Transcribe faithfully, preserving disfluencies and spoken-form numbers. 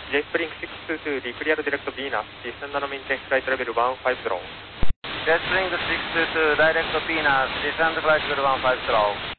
JetSpring six two two, declear direct Venus, descend and maintain flight level one five zero. JetSpring six two two, direct Venus, descend flight level one five zero.